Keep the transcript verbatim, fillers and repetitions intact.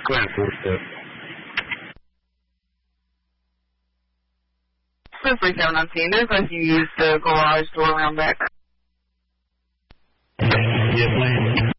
Flat four step. three seven nineteen, there's if you use the garage door around back. Yes, ma'am.